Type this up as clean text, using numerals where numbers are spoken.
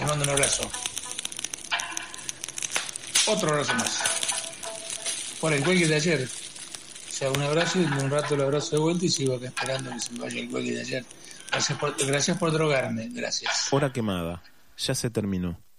Te mando un abrazo. Otro abrazo más. Por el cuelgue de ayer. O sea, un abrazo y un rato el abrazo de vuelta y sigo acá esperando que se me vaya el cuelgue de ayer. Gracias por drogarme. Gracias. Hora quemada. Ya se terminó.